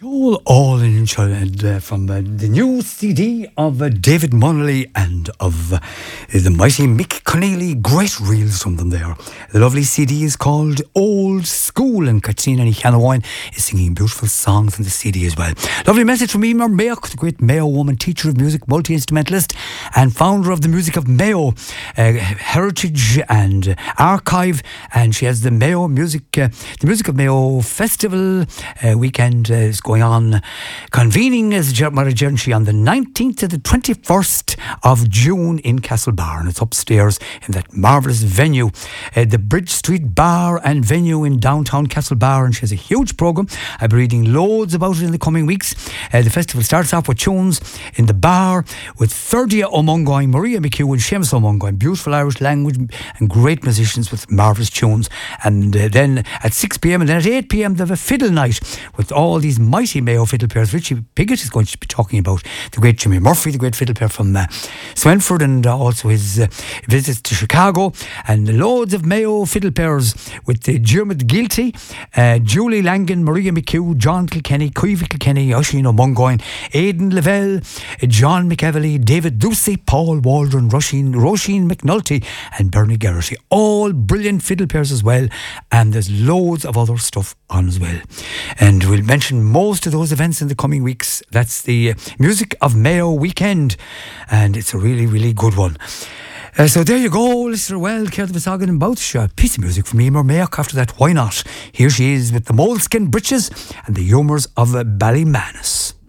All in from the new CD of David Munnelly and of the mighty Mick Connelly. Great reels from them there. The lovely CD is called Old School, and Katrina Nihanawine is singing beautiful songs in the CD as well. Lovely message from Emer Mayo, the great Mayo woman, teacher of music, multi-instrumentalist and founder of the Music of Mayo Heritage and Archive, and she has the Mayo Music the Music of Mayo Festival weekend is going on, convening as Maragernchi on the 19th to the 21st of June in Castlebar, and it's upstairs in that marvellous venue, the Bridge Street Bar and Venue in downtown Castlebar, and she has a huge programme. I'll be reading loads about it in the coming weeks. The festival starts off with tunes in the bar with Ferdia O'Mungoyne, Maria McHugh and Seamus O'Mungoyne, beautiful Irish language and great musicians with marvellous tunes, and then at 6pm and then at 8pm they have a fiddle night with all these mighty Mayo fiddle players. Richie Piggott is going to be talking about the great Jimmy Murphy, the great fiddle player from Swenford, and also his visits to Chicago, and loads of Mayo fiddle players with Dermot Gilty, Julie Langan, Maria McHugh, John Kilkenny, Cuivy Kilkenny, Oisin O'Mungoyne, Aidan Lavelle, John McEvely, David Ducey, Paul Waldron, Roisin McNulty and Bernie Geraghty. All brilliant fiddle players as well, and there's loads of other stuff on as well, and we'll mention most of those events in the coming weeks. That's the Music of Mayo weekend, and it's a really, really good one. So there you go, listener. Well, Ceart Vasagan and Bouch, a piece of music from Emer Mayock. After that, why not? Here she is with the Moleskin Britches and the Humours of Ballymanus.